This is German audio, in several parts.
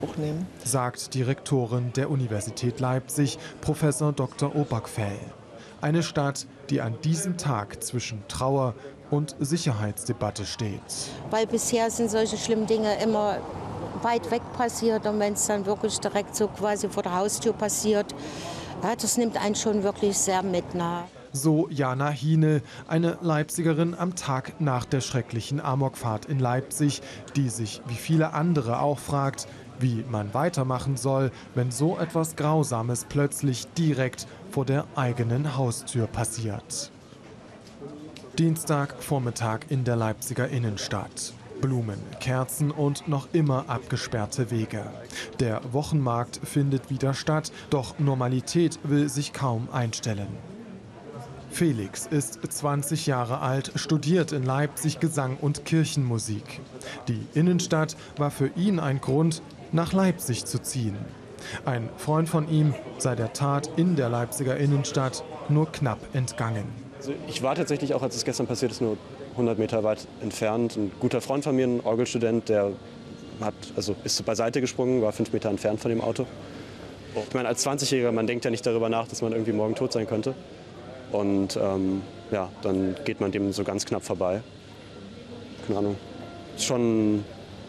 Nehmen. Sagt die Rektorin der Universität Leipzig, Professor Dr. Obergfell. Eine Stadt, die an diesem Tag zwischen Trauer und Sicherheitsdebatte steht. Weil bisher sind solche schlimmen Dinge immer weit weg passiert und wenn es dann wirklich direkt so quasi vor der Haustür passiert, ja, das nimmt einen schon wirklich sehr mit. So Jana Hiene, eine Leipzigerin am Tag nach der schrecklichen Amokfahrt in Leipzig, die sich wie viele andere auch fragt, wie man weitermachen soll, wenn so etwas Grausames plötzlich direkt vor der eigenen Haustür passiert. Dienstagvormittag in der Leipziger Innenstadt. Blumen, Kerzen und noch immer abgesperrte Wege. Der Wochenmarkt findet wieder statt, doch Normalität will sich kaum einstellen. Felix ist 20 Jahre alt, studiert in Leipzig Gesang und Kirchenmusik. Die Innenstadt war für ihn ein Grund, nach Leipzig zu ziehen. Ein Freund von ihm sei der Tat in der Leipziger Innenstadt nur knapp entgangen. Also ich war tatsächlich auch, als es gestern passiert ist, nur 100 Meter weit entfernt. Ein guter Freund von mir, ein Orgelstudent, der ist beiseite gesprungen, war 5 Meter entfernt von dem Auto. Ich meine, als 20-Jähriger, man denkt ja nicht darüber nach, dass man irgendwie morgen tot sein könnte. Und dann geht man dem so ganz knapp vorbei. Keine Ahnung. Ist schon,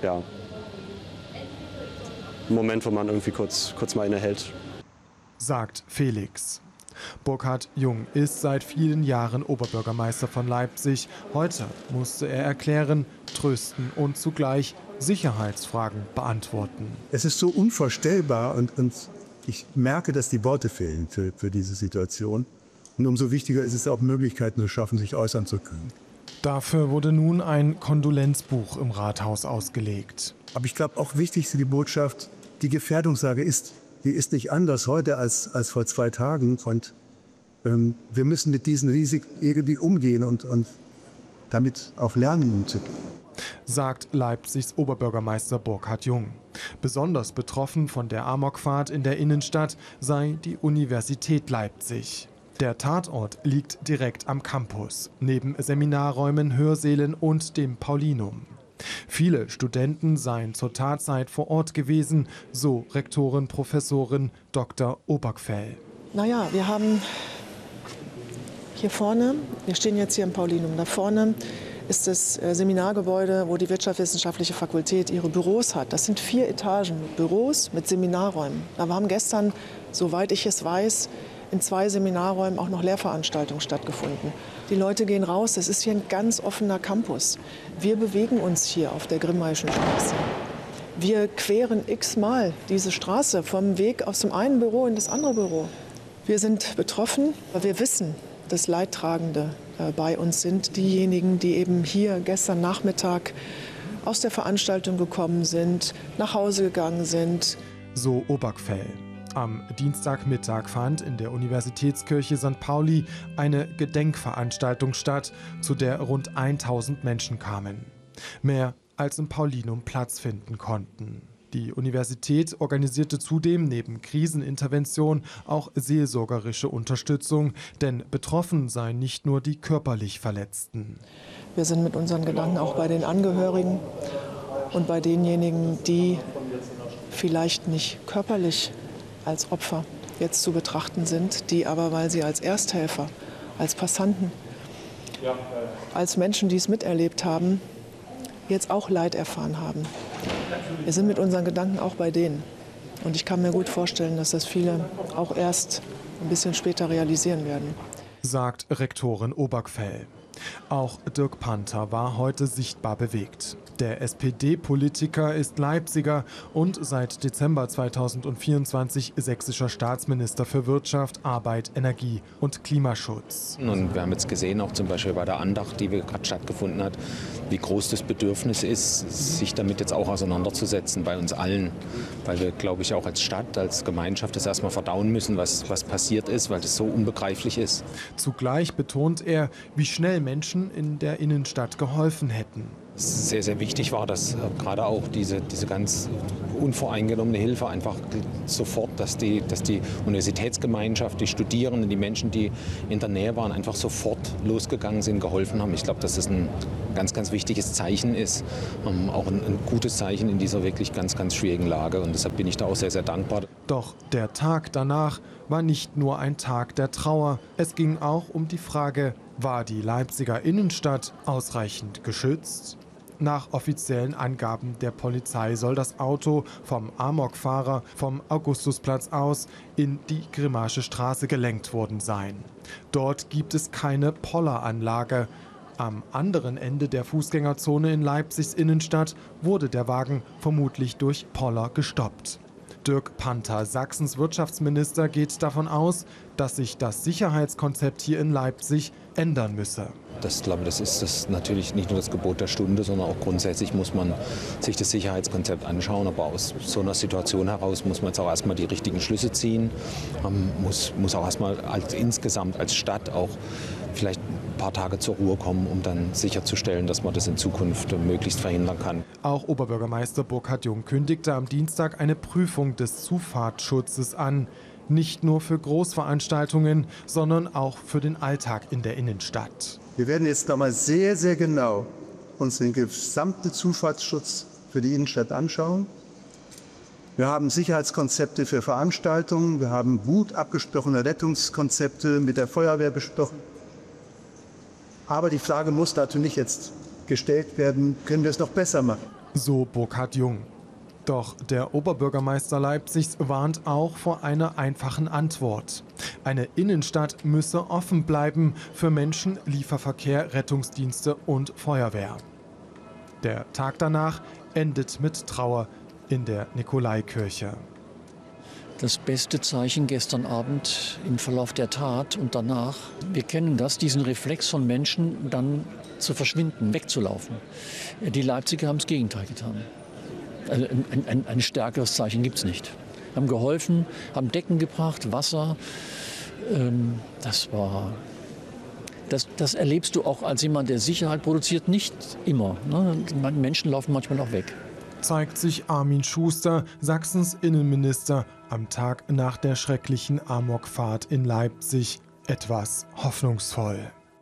ein Moment, wo man irgendwie kurz mal innehält. Sagt Felix. Burkhard Jung ist seit vielen Jahren Oberbürgermeister von Leipzig. Heute musste er erklären, trösten und zugleich Sicherheitsfragen beantworten. Es ist so unvorstellbar und ich merke, dass die Worte fehlen für diese Situation. Und umso wichtiger ist es auch, Möglichkeiten zu schaffen, sich äußern zu können. Dafür wurde nun ein Kondolenzbuch im Rathaus ausgelegt. Aber ich glaube, auch wichtig ist die Botschaft, die Gefährdungslage ist nicht anders heute als vor 2 Tagen. Und wir müssen mit diesen Risiken irgendwie umgehen und damit auch lernen umzugehen. Sagt Leipzigs Oberbürgermeister Burkhard Jung. Besonders betroffen von der Amokfahrt in der Innenstadt sei die Universität Leipzig. Der Tatort liegt direkt am Campus, neben Seminarräumen, Hörsälen und dem Paulinum. Viele Studenten seien zur Tatzeit vor Ort gewesen, so Rektorin Professorin Dr. Obergfell. Naja, wir haben hier vorne, wir stehen jetzt hier im Paulinum, da vorne ist das Seminargebäude, wo die Wirtschaftswissenschaftliche Fakultät ihre Büros hat. Das sind 4 Etagen, Büros mit Seminarräumen. Da haben gestern, soweit ich es weiß, in 2 Seminarräumen auch noch Lehrveranstaltungen stattgefunden. Die Leute gehen raus, das ist hier ein ganz offener Campus. Wir bewegen uns hier auf der Grimmaischen Straße. Wir queren x-mal diese Straße vom Weg aus dem einen Büro in das andere Büro. Wir sind betroffen, aber wir wissen, dass Leidtragende bei uns sind. Diejenigen, die eben hier gestern Nachmittag aus der Veranstaltung gekommen sind, nach Hause gegangen sind. So Obergfell. Am Dienstagmittag fand in der Universitätskirche St. Pauli eine Gedenkveranstaltung statt, zu der rund 1000 Menschen kamen. Mehr als im Paulinum Platz finden konnten. Die Universität organisierte zudem neben Krisenintervention auch seelsorgerische Unterstützung, denn betroffen seien nicht nur die körperlich Verletzten. Wir sind mit unseren Gedanken auch bei den Angehörigen und bei denjenigen, die vielleicht nicht körperlich als Opfer jetzt zu betrachten sind, die aber, weil sie als Ersthelfer, als Passanten, als Menschen, die es miterlebt haben, jetzt auch Leid erfahren haben. Wir sind mit unseren Gedanken auch bei denen. Und ich kann mir gut vorstellen, dass das viele auch erst ein bisschen später realisieren werden. Sagt Rektorin Obergfell. Auch Dirk Panther war heute sichtbar bewegt. Der SPD-Politiker ist Leipziger und seit Dezember 2024 sächsischer Staatsminister für Wirtschaft, Arbeit, Energie und Klimaschutz. Und wir haben jetzt gesehen, auch zum Beispiel bei der Andacht, die gerade stattgefunden hat, wie groß das Bedürfnis ist, sich damit jetzt auch auseinanderzusetzen bei uns allen. Weil wir, glaube ich, auch als Stadt, als Gemeinschaft das erstmal verdauen müssen, was passiert ist, weil das so unbegreiflich ist. Zugleich betont er, wie schnell Menschen in der Innenstadt geholfen hätten. sehr, sehr wichtig war, dass gerade auch diese ganz unvoreingenommene Hilfe einfach sofort, dass die Universitätsgemeinschaft, die Studierenden, die Menschen, die in der Nähe waren, einfach sofort losgegangen sind, geholfen haben. Ich glaube, dass das ein ganz, ganz wichtiges Zeichen ist, auch ein gutes Zeichen in dieser wirklich ganz, ganz schwierigen Lage. Und deshalb bin ich da auch sehr, sehr dankbar. Doch der Tag danach war nicht nur ein Tag der Trauer. Es ging auch um die Frage, war die Leipziger Innenstadt ausreichend geschützt? Nach offiziellen Angaben der Polizei soll das Auto vom Amokfahrer vom Augustusplatz aus in die Grimma'sche Straße gelenkt worden sein. Dort gibt es keine Polleranlage. Am anderen Ende der Fußgängerzone in Leipzigs Innenstadt wurde der Wagen vermutlich durch Poller gestoppt. Dirk Panther, Sachsens Wirtschaftsminister, geht davon aus, dass sich das Sicherheitskonzept hier in Leipzig ändern müsse. Ich glaube, das ist natürlich nicht nur das Gebot der Stunde, sondern auch grundsätzlich muss man sich das Sicherheitskonzept anschauen. Aber aus so einer Situation heraus muss man jetzt auch erstmal die richtigen Schlüsse ziehen. Man muss auch erstmal insgesamt als Stadt auch vielleicht ein paar Tage zur Ruhe kommen, um dann sicherzustellen, dass man das in Zukunft möglichst verhindern kann. Auch Oberbürgermeister Burkhard Jung kündigte am Dienstag eine Prüfung des Zufahrtsschutzes an. Nicht nur für Großveranstaltungen, sondern auch für den Alltag in der Innenstadt. Wir werden jetzt noch mal sehr, sehr genau uns den gesamten Zufahrtsschutz für die Innenstadt anschauen. Wir haben Sicherheitskonzepte für Veranstaltungen, wir haben gut abgesprochene Rettungskonzepte mit der Feuerwehr besprochen. Aber die Frage muss natürlich jetzt gestellt werden, können wir es noch besser machen? So Burkhard Jung. Doch der Oberbürgermeister Leipzigs warnt auch vor einer einfachen Antwort. Eine Innenstadt müsse offen bleiben für Menschen, Lieferverkehr, Rettungsdienste und Feuerwehr. Der Tag danach endet mit Trauer in der Nikolaikirche. Das beste Zeichen gestern Abend im Verlauf der Tat und danach. Wir kennen das, diesen Reflex von Menschen, dann zu verschwinden, wegzulaufen. Die Leipziger haben das Gegenteil getan. Also ein stärkeres Zeichen gibt es nicht. Haben geholfen, haben Decken gebracht, Wasser. Das erlebst du auch als jemand, der Sicherheit produziert, nicht immer. Ne? Menschen laufen manchmal auch weg. Zeigt sich Armin Schuster, Sachsens Innenminister, am Tag nach der schrecklichen Amokfahrt in Leipzig etwas hoffnungsvoll.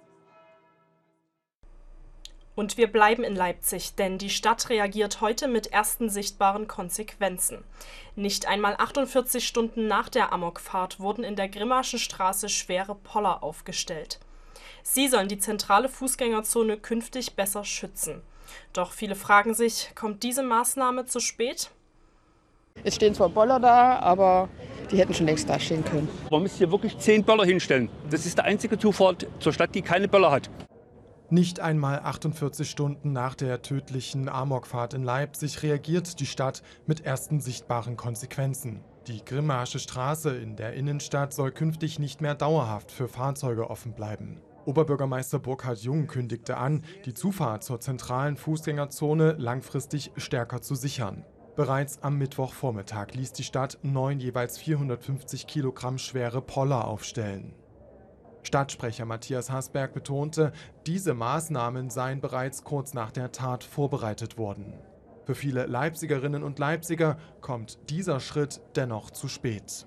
Und wir bleiben in Leipzig, denn die Stadt reagiert heute mit ersten sichtbaren Konsequenzen. Nicht einmal 48 Stunden nach der Amokfahrt wurden in der Grimma'schen Straße schwere Poller aufgestellt. Sie sollen die zentrale Fußgängerzone künftig besser schützen. Doch viele fragen sich, kommt diese Maßnahme zu spät? Es stehen zwar Poller da, aber die hätten schon längst dastehen können. Man müsste hier wirklich 10 Böller hinstellen. Das ist der einzige Zufahrt zur Stadt, die keine Böller hat. Nicht einmal 48 Stunden nach der tödlichen Amokfahrt in Leipzig reagiert die Stadt mit ersten sichtbaren Konsequenzen. Die Grimma'sche Straße in der Innenstadt soll künftig nicht mehr dauerhaft für Fahrzeuge offen bleiben. Oberbürgermeister Burkhard Jung kündigte an, die Zufahrt zur zentralen Fußgängerzone langfristig stärker zu sichern. Bereits am Mittwochvormittag ließ die Stadt 9 jeweils 450 Kilogramm schwere Poller aufstellen. Stadtsprecher Matthias Hasberg betonte, diese Maßnahmen seien bereits kurz nach der Tat vorbereitet worden. Für viele Leipzigerinnen und Leipziger kommt dieser Schritt dennoch zu spät.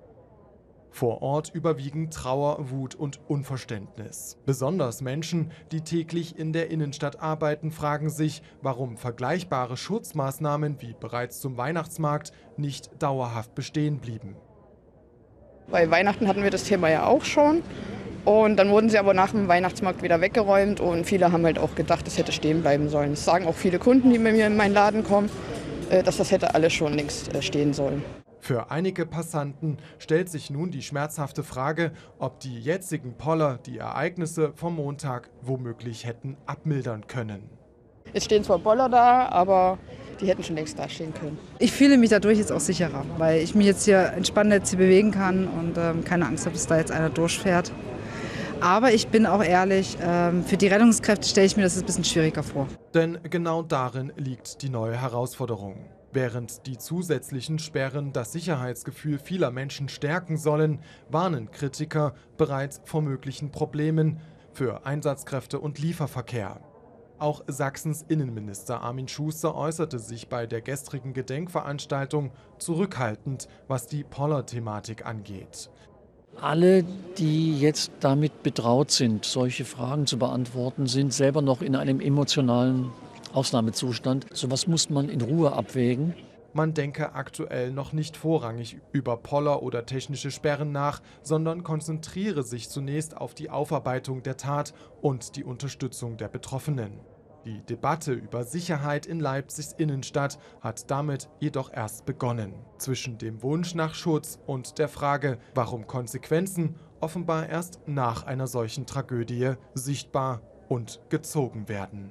Vor Ort überwiegen Trauer, Wut und Unverständnis. Besonders Menschen, die täglich in der Innenstadt arbeiten, fragen sich, warum vergleichbare Schutzmaßnahmen wie bereits zum Weihnachtsmarkt nicht dauerhaft bestehen blieben. Bei Weihnachten hatten wir das Thema ja auch schon. Und dann wurden sie aber nach dem Weihnachtsmarkt wieder weggeräumt und viele haben halt auch gedacht, es hätte stehen bleiben sollen. Das sagen auch viele Kunden, die bei mir in meinen Laden kommen, dass das hätte alles schon längst stehen sollen. Für einige Passanten stellt sich nun die schmerzhafte Frage, ob die jetzigen Poller die Ereignisse vom Montag womöglich hätten abmildern können. Es stehen zwar Poller da, aber die hätten schon längst dastehen können. Ich fühle mich dadurch jetzt auch sicherer, weil ich mich jetzt hier entspannt jetzt hier bewegen kann und keine Angst habe, dass da jetzt einer durchfährt. Aber ich bin auch ehrlich, für die Rettungskräfte stelle ich mir das ein bisschen schwieriger vor. Denn genau darin liegt die neue Herausforderung. Während die zusätzlichen Sperren das Sicherheitsgefühl vieler Menschen stärken sollen, warnen Kritiker bereits vor möglichen Problemen für Einsatzkräfte und Lieferverkehr. Auch Sachsens Innenminister Armin Schuster äußerte sich bei der gestrigen Gedenkveranstaltung zurückhaltend, was die Poller-Thematik angeht. Alle, die jetzt damit betraut sind, solche Fragen zu beantworten, sind selber noch in einem emotionalen Ausnahmezustand. Sowas muss man in Ruhe abwägen. Man denke aktuell noch nicht vorrangig über Poller oder technische Sperren nach, sondern konzentriere sich zunächst auf die Aufarbeitung der Tat und die Unterstützung der Betroffenen. Die Debatte über Sicherheit in Leipzigs Innenstadt hat damit jedoch erst begonnen. Zwischen dem Wunsch nach Schutz und der Frage, warum Konsequenzen offenbar erst nach einer solchen Tragödie sichtbar und gezogen werden.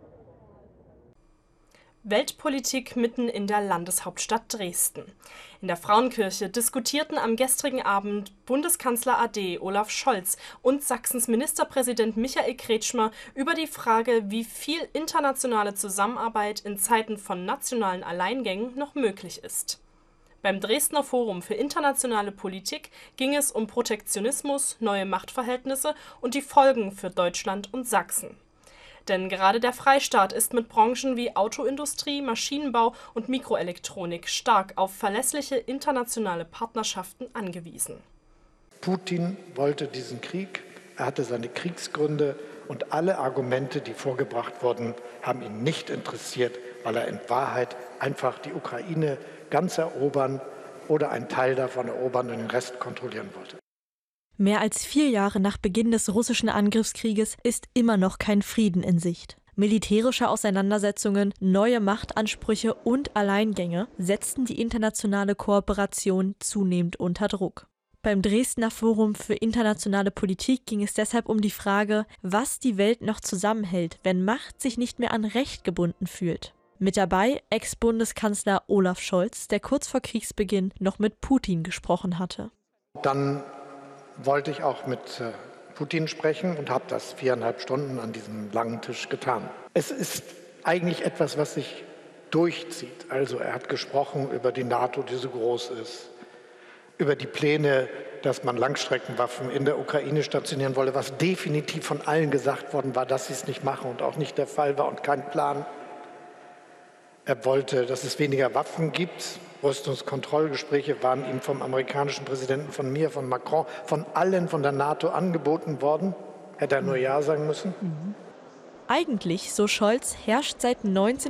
Weltpolitik mitten in der Landeshauptstadt Dresden. In der Frauenkirche diskutierten am gestrigen Abend Bundeskanzler AD Olaf Scholz und Sachsens Ministerpräsident Michael Kretschmer über die Frage, wie viel internationale Zusammenarbeit in Zeiten von nationalen Alleingängen noch möglich ist. Beim Dresdner Forum für internationale Politik ging es um Protektionismus, neue Machtverhältnisse und die Folgen für Deutschland und Sachsen. Denn gerade der Freistaat ist mit Branchen wie Autoindustrie, Maschinenbau und Mikroelektronik stark auf verlässliche internationale Partnerschaften angewiesen. Putin wollte diesen Krieg, er hatte seine Kriegsgründe und alle Argumente, die vorgebracht wurden, haben ihn nicht interessiert, weil er in Wahrheit einfach die Ukraine ganz erobern oder einen Teil davon erobern und den Rest kontrollieren wollte. Mehr als 4 Jahre nach Beginn des russischen Angriffskrieges ist immer noch kein Frieden in Sicht. Militärische Auseinandersetzungen, neue Machtansprüche und Alleingänge setzten die internationale Kooperation zunehmend unter Druck. Beim Dresdner Forum für internationale Politik ging es deshalb um die Frage, was die Welt noch zusammenhält, wenn Macht sich nicht mehr an Recht gebunden fühlt. Mit dabei Ex-Bundeskanzler Olaf Scholz, der kurz vor Kriegsbeginn noch mit Putin gesprochen hatte. Dann wollte ich auch mit Putin sprechen und habe das 4,5 Stunden an diesem langen Tisch getan. Es ist eigentlich etwas, was sich durchzieht. Also er hat gesprochen über die NATO, die so groß ist, über die Pläne, dass man Langstreckenwaffen in der Ukraine stationieren wolle, was definitiv von allen gesagt worden war, dass sie es nicht machen und auch nicht der Fall war und kein Plan. Er wollte, dass es weniger Waffen gibt. Rüstungskontrollgespräche waren ihm vom amerikanischen Präsidenten, von mir, von Macron, von allen von der NATO angeboten worden. Hätte er nur Ja sagen müssen. Eigentlich, so Scholz, herrscht seit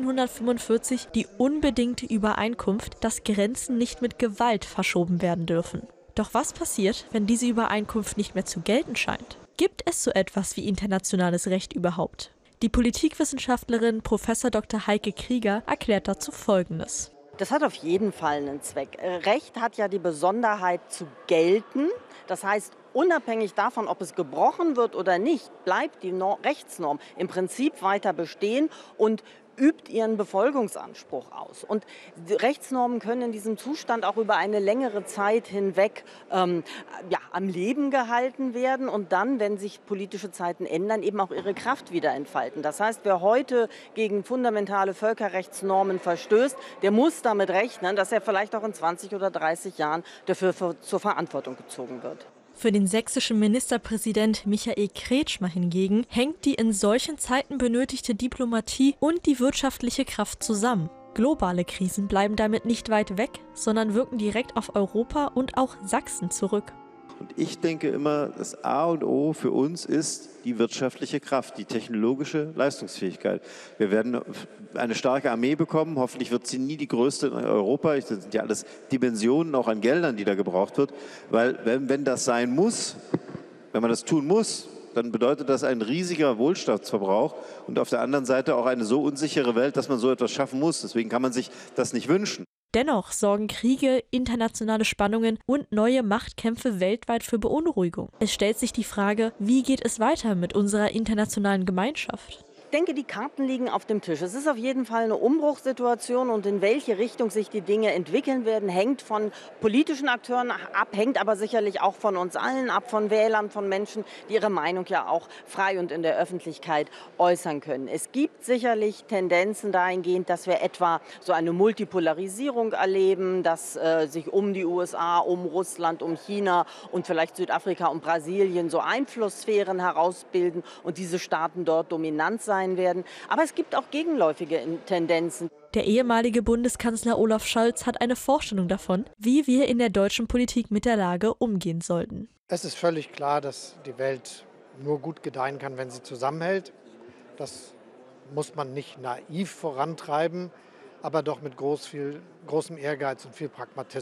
1945 die unbedingte Übereinkunft, dass Grenzen nicht mit Gewalt verschoben werden dürfen. Doch was passiert, wenn diese Übereinkunft nicht mehr zu gelten scheint? Gibt es so etwas wie internationales Recht überhaupt? Die Politikwissenschaftlerin Prof. Dr. Heike Krieger erklärt dazu Folgendes. Das hat auf jeden Fall einen Zweck. Recht hat ja die Besonderheit zu gelten. Das heißt, unabhängig davon, ob es gebrochen wird oder nicht, bleibt die Rechtsnorm im Prinzip weiter bestehen und übt ihren Befolgungsanspruch aus. Und die Rechtsnormen können in diesem Zustand auch über eine längere Zeit hinweg am Leben gehalten werden und dann, wenn sich politische Zeiten ändern, eben auch ihre Kraft wieder entfalten. Das heißt, wer heute gegen fundamentale Völkerrechtsnormen verstößt, der muss damit rechnen, dass er vielleicht auch in 20 oder 30 Jahren dafür zur Verantwortung gezogen wird. Für den sächsischen Ministerpräsident Michael Kretschmer hingegen hängt die in solchen Zeiten benötigte Diplomatie und die wirtschaftliche Kraft zusammen. Globale Krisen bleiben damit nicht weit weg, sondern wirken direkt auf Europa und auch Sachsen zurück. Und ich denke immer, das A und O für uns ist die wirtschaftliche Kraft, die technologische Leistungsfähigkeit. Wir werden eine starke Armee bekommen, hoffentlich wird sie nie die größte in Europa. Das sind ja alles Dimensionen auch an Geldern, die da gebraucht wird. Weil wenn das sein muss, wenn man das tun muss, dann bedeutet das ein riesiger Wohlstandsverbrauch und auf der anderen Seite auch eine so unsichere Welt, dass man so etwas schaffen muss. Deswegen kann man sich das nicht wünschen. Dennoch sorgen Kriege, internationale Spannungen und neue Machtkämpfe weltweit für Beunruhigung. Es stellt sich die Frage, wie geht es weiter mit unserer internationalen Gemeinschaft? Ich denke, die Karten liegen auf dem Tisch. Es ist auf jeden Fall eine Umbruchssituation und in welche Richtung sich die Dinge entwickeln werden, hängt von politischen Akteuren ab, hängt aber sicherlich auch von uns allen ab, von Wählern, von Menschen, die ihre Meinung ja auch frei und in der Öffentlichkeit äußern können. Es gibt sicherlich Tendenzen dahingehend, dass wir etwa so eine Multipolarisierung erleben, dass sich um die USA, um Russland, um China und vielleicht Südafrika und Brasilien so Einflusssphären herausbilden und diese Staaten dort dominant sein sein werden. Aber es gibt auch gegenläufige Tendenzen. Der ehemalige Bundeskanzler Olaf Scholz hat eine Vorstellung davon, wie wir in der deutschen Politik mit der Lage umgehen sollten. Es ist völlig klar, dass die Welt nur gut gedeihen kann, wenn sie zusammenhält. Das muss man nicht naiv vorantreiben, aber doch mit großem Ehrgeiz und viel Pragmatismus.